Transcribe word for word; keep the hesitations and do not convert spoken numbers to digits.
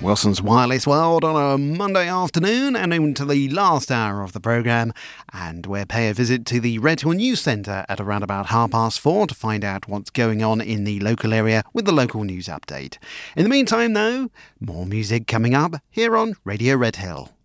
Wilson's Wireless World on a Monday afternoon and into the last hour of the programme, and we'll pay a visit to the Redhill News Centre at around about half past four to find out what's going on in the local area with the local news update. In the meantime though, more music coming up here on Radio Redhill.